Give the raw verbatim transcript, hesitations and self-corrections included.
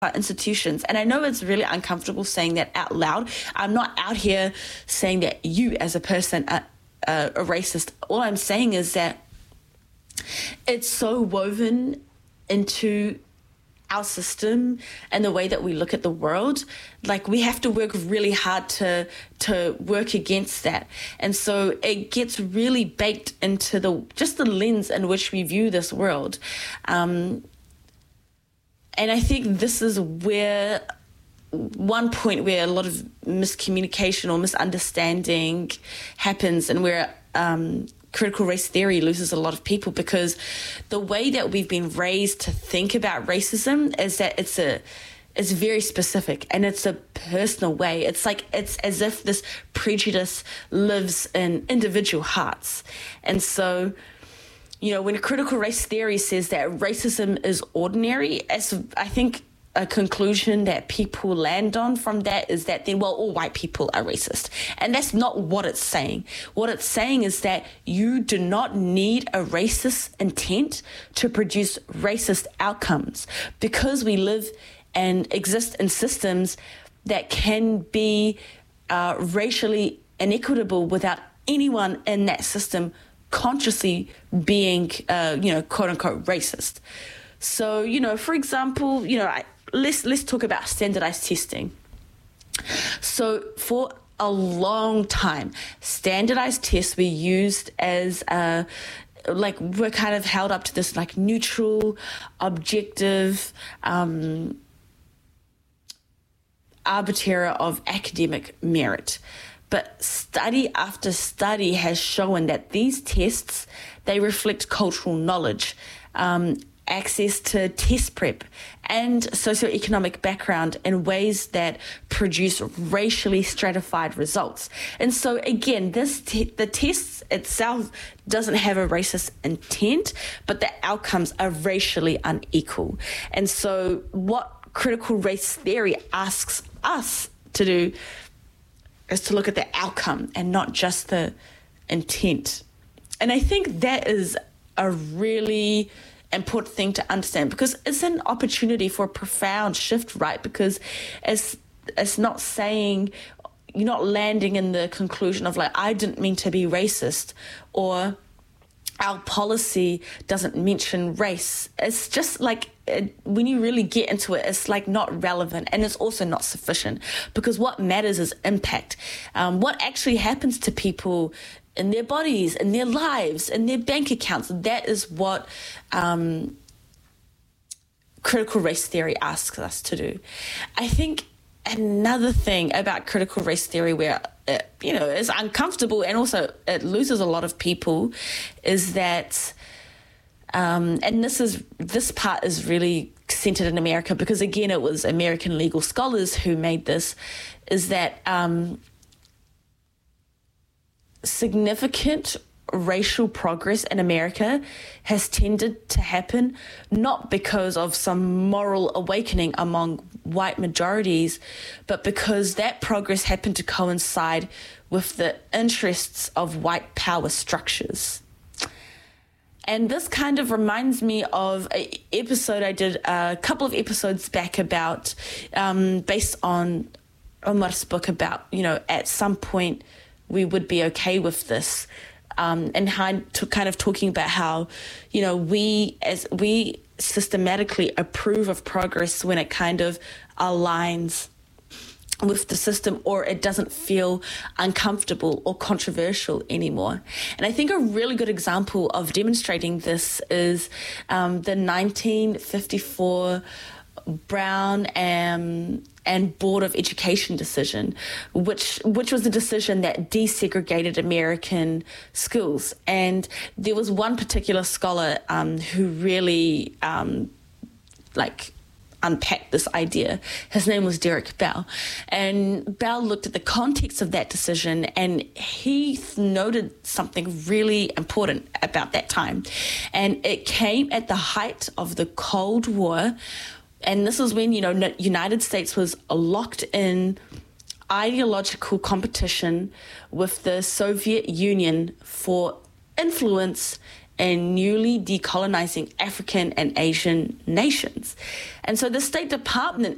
our institutions. And I know it's really uncomfortable saying that out loud. I'm not out here saying that you as a person are, uh, a racist. All I'm saying is that it's so woven into our system and the way that we look at the world. Like, we have to work really hard to to work against that. And so it gets really baked into the just the lens in which we view this world. Um, and I think this is where one point where a lot of miscommunication or misunderstanding happens, and where um, critical race theory loses a lot of people, because the way that we've been raised to think about racism is that it's a it's very specific and it's a personal way. It's like it's as if this prejudice lives in individual hearts. And so, you know, when critical race theory says that racism is ordinary, as I think a conclusion that people land on from that is that then, well, all white people are racist. And that's not what it's saying. What it's saying is that you do not need a racist intent to produce racist outcomes, because we live and exist in systems that can be uh, racially inequitable without anyone in that system consciously being, uh, you know, quote unquote racist. So, you know, for example, you know, I, let's let's talk about standardized testing. So for a long time, standardized tests were used as uh, like we're kind of held up to this like neutral, objective, um, arbiter of academic merit. But study after study has shown that these tests, they reflect cultural knowledge, um, access to test prep, and socioeconomic background in ways that produce racially stratified results. And so again, this te- the test itself doesn't have a racist intent, but the outcomes are racially unequal. And so what critical race theory asks us to do is to look at the outcome and not just the intent. And I think that is a really important thing to understand, because it's an opportunity for a profound shift, right? Because it's it's not saying, you're not landing in the conclusion of like, I didn't mean to be racist, or our policy doesn't mention race. It's just like, it, when you really get into it, it's like not relevant, and it's also not sufficient, because what matters is impact. Um, what actually happens to people in their bodies, in their lives, in their bank accounts. That is what um, critical race theory asks us to do. I think another thing about critical race theory where it, you know, is uncomfortable and also it loses a lot of people is that, um, and this is this part is really centered in America, because again, it was American legal scholars who made this, is that um, significant racial progress in America has tended to happen not because of some moral awakening among white majorities, but because that progress happened to coincide with the interests of white power structures. And this kind of reminds me of an episode I did a couple of episodes back about, um, based on Omar's book about, you know, at some point we would be okay with this, um, and how to kind of talking about how, you know, we as we systematically approve of progress when it kind of aligns with the system, or it doesn't feel uncomfortable or controversial anymore. And I think a really good example of demonstrating this is um, the nineteen fifty-four Brown and, and Board of Education decision, which which was a decision that desegregated American schools. And there was one particular scholar um, who really um, like unpacked this idea. His name was Derek Bell. And Bell looked at the context of that decision, and he noted something really important about that time. And it came at the height of the Cold War. And this is when, you know, United States was locked in ideological competition with the Soviet Union for influence in newly decolonizing African and Asian nations. And so the State Department